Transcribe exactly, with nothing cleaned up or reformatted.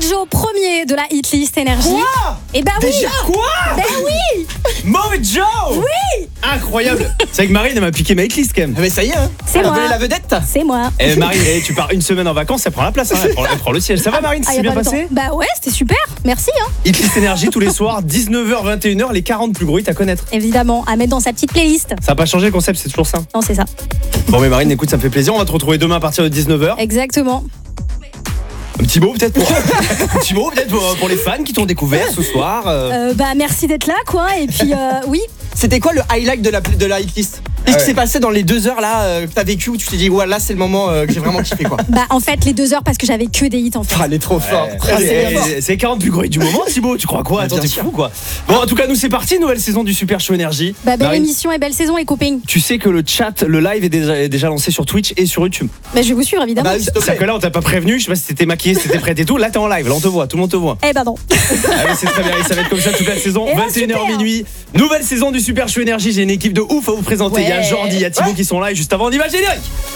Mojo, premier de la hitlist énergie. Quoi? Et bah oui. Déjà quoi? Ben oui. Mojo. Oui. Incroyable. C'est vrai que Marine elle m'a piqué ma hitlist quand même. Ah mais ça y est, hein. C'est Elle a moi. volé la vedette. C'est moi. Eh Marine, eh, tu pars une semaine en vacances, elle prend la place, hein. elle, prend, elle prend le ciel. Ça va Marine, Ah, c'est y a bien pas le passé? temps. Bah ouais, c'était super. Merci hein. Hitlist énergie tous les soirs, dix-neuf heures vingt et une heures, les quarante plus gros hits à connaître. Évidemment, à mettre dans sa petite playlist. Ça n'a pas changé le concept, c'est toujours ça. Non, c'est ça. Bon mais Marine, écoute, ça me fait plaisir, on va te retrouver demain à partir de dix-neuf heures. Exactement. Un petit mot peut-être pour, un petit mot peut-être pour, pour les fans qui t'ont découvert ce soir. euh. Euh, bah merci d'être là quoi. Et puis euh, oui. C'était quoi le highlight de la, de la hitlist? Qu'est-ce Ah qui ouais. s'est passé dans les deux heures là euh, que t'as vécu où tu t'es dit ouais là c'est le moment euh, que j'ai vraiment kiffé quoi? Bah en fait les deux heures parce que j'avais que des hits en fait. Ah, elle est trop forte. Eh, Ah, c'est eh, fort. c'est les quarante plus gros hits du moment Thibaut, tu crois quoi? Attends, Bien t'es sûr. fou quoi. Bon en tout cas nous c'est parti, nouvelle saison du Super Show Énergie. Bah belle Marine, émission et belle saison les copains. tu sais que le chat, le live est déjà, est déjà lancé sur Twitch et sur YouTube. Bah je vais vous suivre évidemment. Bah, s'il te C'est-à-dire que plaît. là on t'a pas prévenu, je sais pas si t'étais maquillé, si t'étais prête et tout. Là t'es en live, là on te voit, tout le monde te voit. Eh bah non. Allez, c'est très bien, et ça va être comme ça toute la saison. Eh ben, vingt et une heures super. minuit, nouvelle saison du Super Show Énergie. J'ai une équipe de ouf à vous présenter. Il y a Ouais. Jordi, il y a Thibaut qui sont là et juste avant on y va, générique.